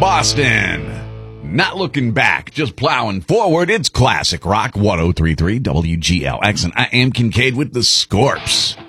Boston. Not looking back, just plowing forward. It's Classic Rock 103.3 WGLX, and I am Kincaid with the Scorps.